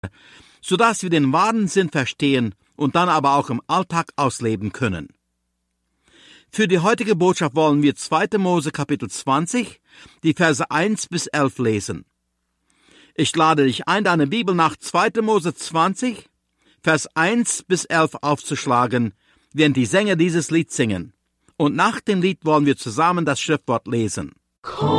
sodass wir den wahren Sinn verstehen und dann aber auch im Alltag ausleben können. Für die heutige Botschaft wollen wir 2. Mose Kapitel 20, die Verse 1 bis 11 lesen. Ich lade dich ein, deine Bibel nach 2. Mose 20, Vers 1 bis 11 aufzuschlagen, während die Sänger dieses Lied singen. Und nach dem Lied wollen wir zusammen das Schriftwort lesen.